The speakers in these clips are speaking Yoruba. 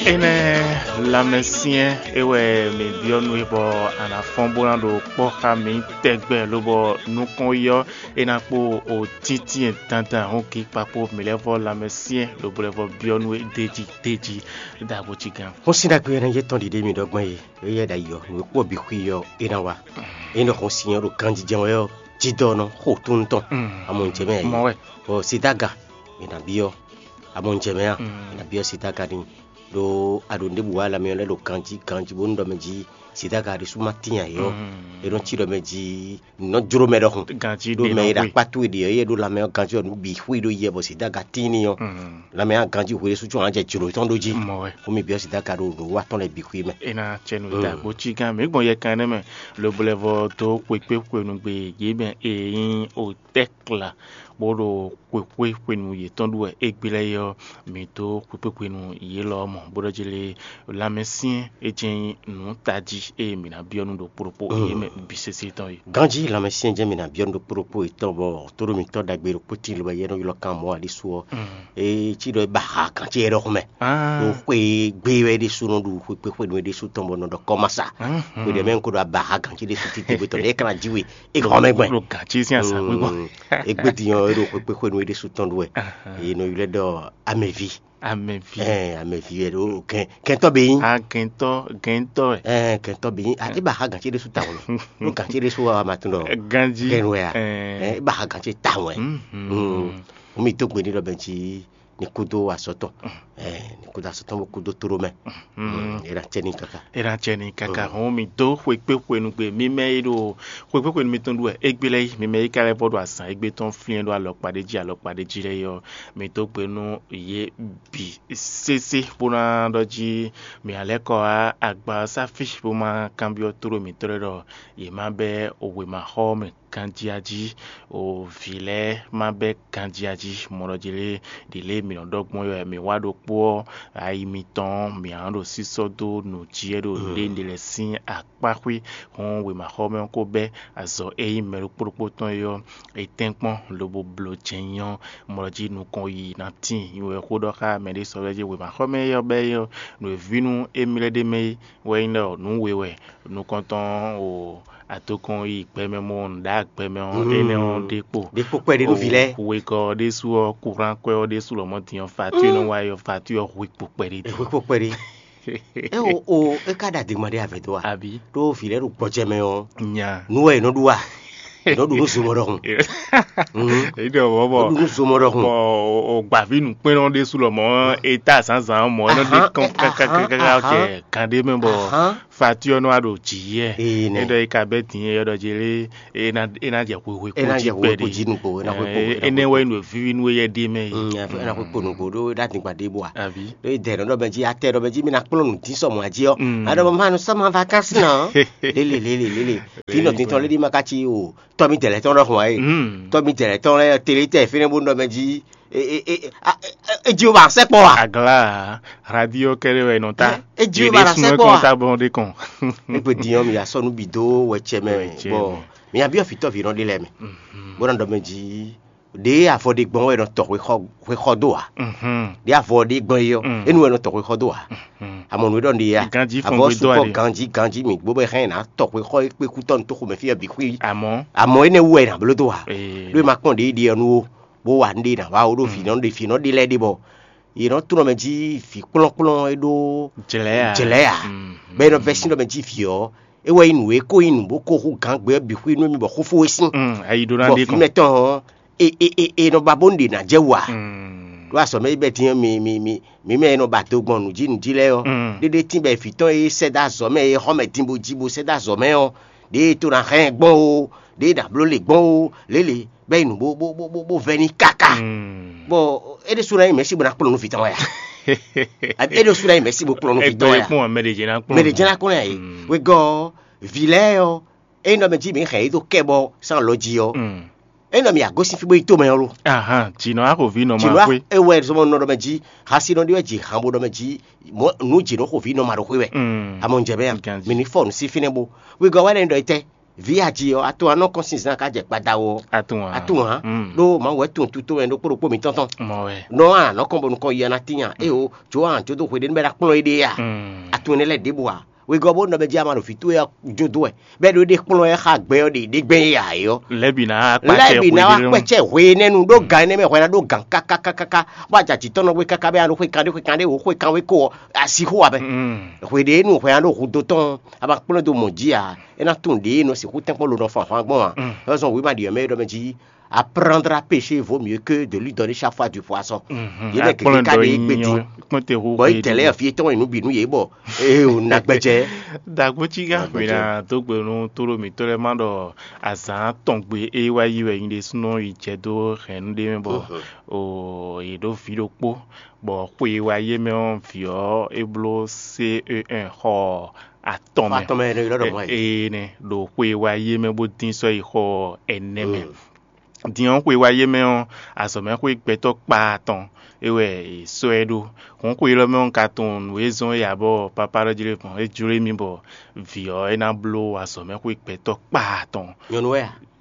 Ene la mesien ewe me bionu ebo ana fombo do poka mi tegbe lobo nukon yo ena po o titi tanta honki papo me levo la mesien lobo levo bionu deji da bochigan ho sina ko ena yeton di mi dogma ye da yo we ko bi yo ena wa ena ho sinyo do kanji janwo yo jidono ho tunton amon jeme mowe o sidaga ena bio amon jeme ena bio sidaga ni do adonde buwala me lo kanji bondo meji sidaga ri sumatia yo e don tiro meji no juro me do kanji do me da patu di ye do la me kanji no bi hui do ye bo sidaga tini yo la me kanji hui su chu anje juro ton do ji o mi bio sidaga do wa ton le bi hui me ena chenu da bochi gan me gbon ye kan me lo bolevo to pepe nu gbe ye ben eyin o tekla bodo kwekwe nu ye tondu egbele yo mi to kwekwe nu ye lo mo bodo jele la mesin ejen nu taji e mi na bionu do propo ye me bisese ton yi ganji la mesin je mi na bionu do propo iton bo toro mi to dagbe ro poti lo ye no lo kan mo ali suo e ti do ba ha kan ti ero me o kwe gbewe de sunu du kwekwe nu de su ton bo no do komasa ko de men ko do ba ha kan ti de su ti be to le kan jiwe e ko me gbe lo kan ti si asa we bo e gbe ti yan ero kwekwe nu de su ton do e no ile do amevi ero kento be yin kento kento be yin ati ba ha gan ti de su tawo no kan ti de su wa ma tun do ganji kenwe ba ha gan ti tawo o mi to gbe ni do ben ti ni kudo asoto ni kudo asoto mo kudo toro me era cheni kaka ho mi do kwepe nu gbe mi me do kwepe nu mi ton do egbele mi me kale bodo asan egbe ton flin do alopade ji le yo mi to gbe nu ye bi sese pona do ji mi aleko agba safi bo ma cambio toro mi toro do ye ma be owe ma home kanjiaji o vile mabe kanjiaji morojile dile mi odogbon yo mi wado po ai mi ton mi ando sisodo no jiedo lendele sin apahwi hon we ma home ko be azo e meru propoton yo e tenpon lobo blojenyan moroji nu kon yi na tin yo ko do ka me de so we ma home yo be yo no vinu emile de me we no nu wewe nu konton o atokon yi peme mon da peme on ene on depo pe de no vile we ko de su o kuran ko de su lo mo ti on fatu no wa yo fatu o we po de o e kada de mari avedo abi do vile ru poje me on nya nu e no duwa no du so mo do e do bo du so mo do o gba vinu pin on de su lo mo eta sansan mo no de kan kan de me bo fatu no ado jiye e do e ka betin e do jere e na je ko we ko jinu ko na ko ene we no vivi nu ye de me na ko no ko do that ngba de bo abi do e de no be ji ate do be ji mi na polo nu ti so mo aji o ado ma no sama vacances no lele fino tin to le di makati o to mi tele ton ro ho ai to mi tele ton le tele te fini bo no be ji ji o ba se po agla radio kere we no ta ji o ba se po ta bon de kon e pe di mi aso nu bido we cheme bo mi abi ofito fi no de le mi bo no me ji de afode gbon we no to we khodo a de afode gbon yo enu we no to we khodo a amon we don de ya abo su ko ganji mi gbo be hen na to we kho pe ku ton to ko me fi abi kwi amon ene we na blo do a lo ma kon de enu bo wa ndi na wa o do fi no de le de bo you know tu no me ji fi klon edo jelea be no version no me ji fi o e we inu e ko inu bo ko hu kan gbe bi hu inu mi bo ko fo esin ayi do na de kon meton no babonde na jewa wa so me be tin mi me no ba to gbon nu ji le o dede tin be fi ton e se da so me e ho me tin bo ji bo se da so me o de to na ren gbon o de da blo le gbon o lele be inu bo veni kaka bo e de sura me si bo na polo no fi ton ya e de sura me si bo polo no fi ton ya me de jena ko ya we go vileo e no me ji mi he do kebo san loji o eno mi agosi fi bo ito me ro tino ako vi no ma kwe e we so mo no meji hasi no de ji hambo no meji nu ji no ko vi no ma ro kwe amon jebe ya mi ni phone si finebo we go wa ndo ite via dio ato ano consistent ka je pada wo atu ha lo ma we tun tuto en do pro mi tonton no a no kombo no ko yana tinya e o jo an jo do we den be da pon ide ya atu ne le deboa we go bo no be jama no fitu ya jodo e be do de pon e ha gbe o de gbe ya yo lebina wa peche we nenu do gan ne me we na do gan kaka ba ja ti tono we kaka be anu we kan de wo we kan we ko asiho abe we de nu we anu do ton aba pon do monjia e na tun de no si ku tempo lo no fa gbon raison we ma di me do me ji apprendre à pêcher vaut mieux que de lui donner chaque fois du poisson. Il est que cas de gbeti. Boy tele afieton inu binu ye bo. Na gbeje. Dagbochiga mina to gbenu toro mi tore mando azan tongbe e wa yiwe inde suno ijedo ren de me bo. O yedo fido po. Bo pe wa ye me on fio eblo CE1 ho atome ne do pe wa ye me bo tin so i ho eneme. Dion kwe wa ye me on asome kwe gbeto pa ton ewe soedo kon kwe lo me on katon we zon ya bo papa lo jire pon e jure mi bo vio e na blo asome kwe gbeto pa ton yonwe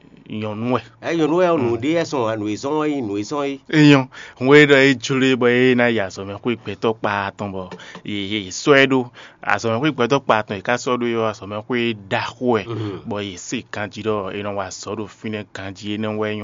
onu de son anu izon eyon we do e jure bo e na ya asome kwe gbeto pa ton bo e soedo asome kwe gbeto pa ton e ka sodo yo asome kwe da kwe bo e se kanji do e no wa sodo fine kanji e no we